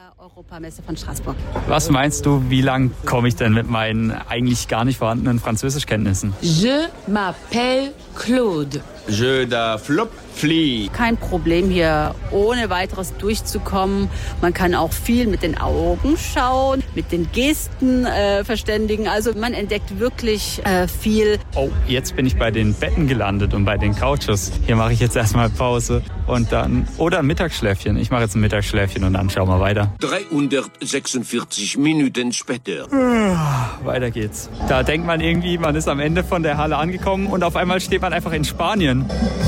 der Europamesse von Straßburg. Was meinst du, wie lang komme ich denn mit meinen eigentlich gar nicht vorhandenen Französischkenntnissen? Je m'appelle Claude. Je da flop flie. Kein Problem hier ohne weiteres durchzukommen. Man kann auch viel mit den Augen schauen, mit den Gesten verständigen. Also man entdeckt wirklich viel. Oh, jetzt bin ich bei den Betten gelandet und bei den Couches. Hier mache ich jetzt erstmal Pause und dann oder ein Mittagsschläfchen. Ich mache jetzt ein Mittagsschläfchen und dann schauen wir weiter. 346 Minuten später. Weiter geht's. Da denkt man irgendwie, man ist am Ende von der Halle angekommen und auf einmal steht man einfach in Spanien.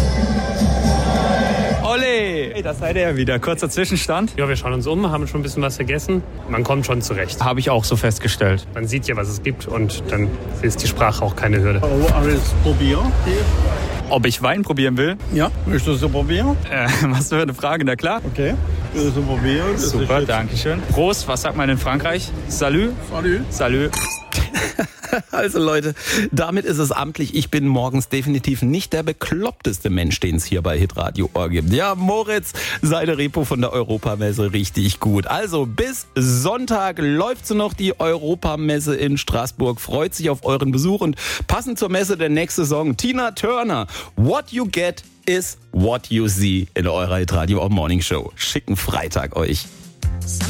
Ole! Hey, da seid ihr ja wieder. Kurzer Zwischenstand. Ja, wir schauen uns um, haben schon ein bisschen was gegessen. Man kommt schon zurecht. Habe ich auch so festgestellt. Man sieht ja, was es gibt und dann ist die Sprache auch keine Hürde. Alles probieren hier? Ob ich Wein probieren will? Ja, möchtest du probieren? Was für eine Frage, na klar. Okay, willst du probieren? Super, danke schön. Prost, was sagt man in Frankreich? Salut? Salut. Salut. Also Leute, damit ist es amtlich. Ich bin morgens definitiv nicht der bekloppteste Mensch, den es hier bei Hitradio Ohr gibt. Ja, Moritz, seine Repo von der Europamesse richtig gut. Also bis Sonntag läuft so noch die Europamesse in Straßburg. Freut sich auf euren Besuch und passend zur Messe der nächste Song. Tina Turner, What You Get is What You See in eurer Hitradio Ohr Morning Show. Schicken Freitag euch.